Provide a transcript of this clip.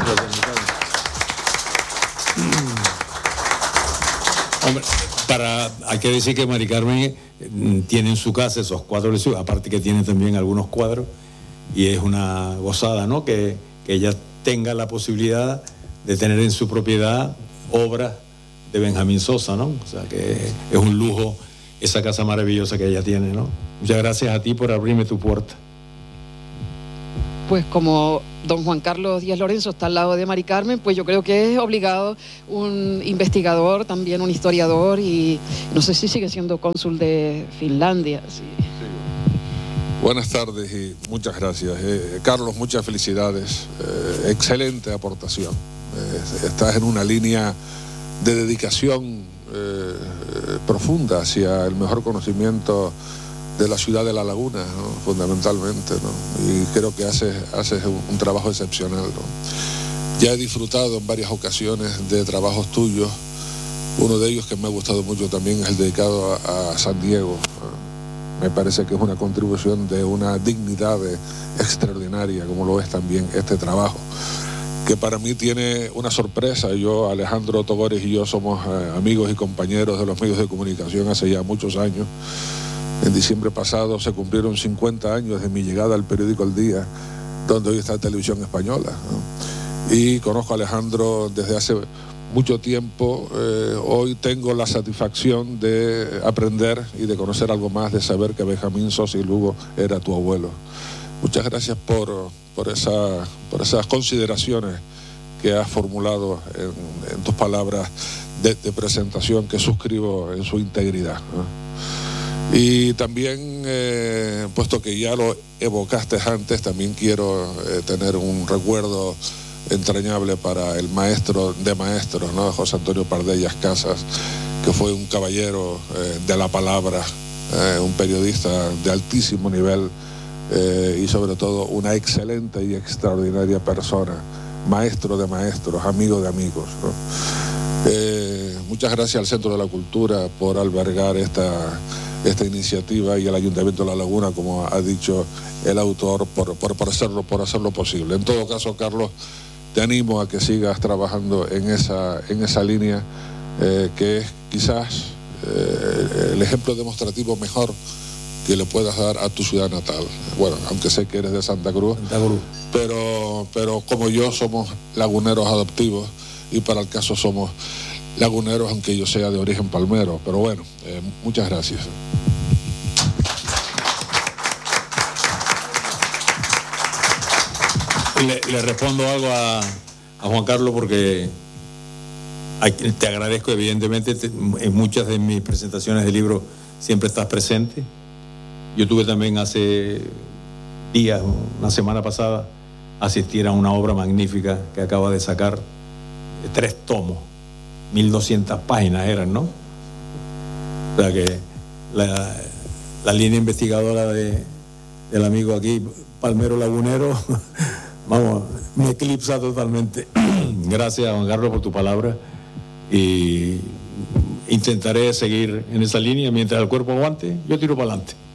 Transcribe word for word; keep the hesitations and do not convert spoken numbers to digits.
Hombre, para, hay que decir que Mari Carmen tiene en su casa esos cuatro lecciones, aparte que tiene también algunos cuadros, y es una gozada, ¿no? Que, que ella tenga la posibilidad de tener en su propiedad obras de Benjamín Sosa, ¿no? O sea, que es un lujo esa casa maravillosa que ella tiene, ¿no? Muchas gracias a ti por abrirme tu puerta. Pues como don Juan Carlos Díaz Lorenzo está al lado de Mari Carmen, pues yo creo que es obligado un investigador, también un historiador, y no sé si sigue siendo cónsul de Finlandia. Sí. Sí. Buenas tardes y muchas gracias. Eh, Carlos, muchas felicidades. Eh, excelente aportación. Eh, estás en una línea de dedicación eh, profunda hacia el mejor conocimiento de la ciudad de La Laguna, ¿no? Fundamentalmente, ¿no? Y creo que haces, haces un, un trabajo excepcional, ¿no? Ya he disfrutado en varias ocasiones de trabajos tuyos. Uno de ellos que me ha gustado mucho también es el dedicado a, a San Diego. Me parece que es una contribución de una dignidad extraordinaria, como lo es también este trabajo, que para mí tiene una sorpresa. Yo, Alejandro Togores y yo somos eh, amigos y compañeros de los medios de comunicación hace ya muchos años. En diciembre pasado se cumplieron cincuenta años de mi llegada al periódico El Día, donde hoy está Televisión Española, ¿no? Y conozco a Alejandro desde hace mucho tiempo. Eh, hoy tengo la satisfacción de aprender y de conocer algo más, de saber que Benjamín Sosa y Lugo era tu abuelo. Muchas gracias por, por, esa, por esas consideraciones que has formulado en, en tus palabras de, de presentación, que suscribo en su integridad, ¿no? Y también, eh, puesto que ya lo evocaste antes, también quiero eh, tener un recuerdo entrañable para el maestro de maestros, ¿no? José Antonio Pardellas Casas, que fue un caballero eh, de la palabra, eh, un periodista de altísimo nivel eh, y sobre todo una excelente y extraordinaria persona, maestro de maestros, amigo de amigos, ¿no? Eh, muchas gracias al Centro de la Cultura por albergar esta... esta iniciativa, y el Ayuntamiento de La Laguna, como ha dicho el autor, por, por, por, hacerlo, por hacerlo posible. En todo caso, Carlos, te animo a que sigas trabajando en esa, en esa línea, eh, que es quizás eh, el ejemplo demostrativo mejor que le puedas dar a tu ciudad natal. Bueno, aunque sé que eres de Santa Cruz, Santa Cruz. Pero, pero como yo somos laguneros adoptivos, y para el caso somos laguneros, aunque yo sea de origen palmero. Pero bueno, eh, muchas gracias. Le, le respondo algo a, a Juan Carlos, porque hay, te agradezco, evidentemente, te, en muchas de mis presentaciones de libros siempre estás presente. Yo tuve también hace días, una semana pasada, asistir a una obra magnífica que acaba de sacar, de tres tomos, mil doscientas páginas eran, ¿no? O sea que la, la línea investigadora de, del amigo aquí, Palmero Lagunero, vamos, me eclipsa totalmente. Gracias, Juan Carlos, por tu palabra, y intentaré seguir en esa línea. Mientras el cuerpo aguante, yo tiro para adelante.